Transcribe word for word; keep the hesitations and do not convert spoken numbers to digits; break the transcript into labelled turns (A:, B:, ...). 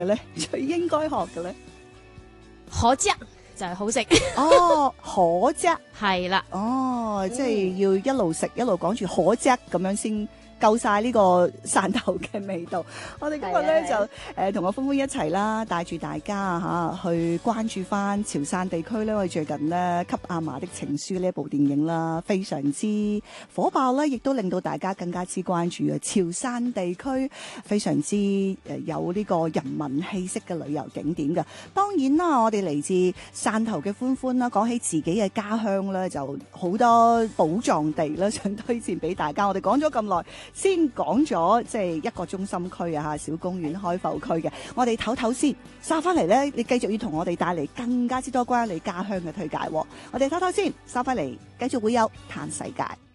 A: 嘅咧？最應該學嘅咧？
B: 可啫就係好食。
A: 哦，可啫，
B: 係啦。
A: 哦，即係要一路食一路講住可啫咁樣先夠晒呢個汕頭嘅味道。我哋今日咧就誒同阿歡歡一齊啦，帶住大家嚇去關注翻潮汕地區咧。我哋最近咧《給阿嫲的情書》呢一部電影啦，非常之火爆啦，亦都令到大家更加之關注啊！潮汕地區非常之誒有呢個人民氣息嘅旅遊景點㗎。當然啦，我哋嚟自汕頭嘅歡歡啦，講起自己嘅家鄉咧，就好多寶藏地啦，想推薦俾大家。我哋講咗咁耐。先講咗即係一個中心區啊，小公園開埠區嘅，我哋唞唞先，收翻嚟咧，你繼續要同我哋帶嚟更加之多關於你家鄉嘅推介。我哋唞唞先，收翻嚟繼續會有嘆世界。